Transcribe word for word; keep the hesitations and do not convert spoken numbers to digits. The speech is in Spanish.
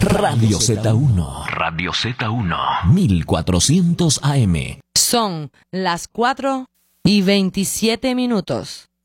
Radio Z uno. Radio Z uno. mil cuatrocientos A M. Son las cuatro y veintisiete minutos.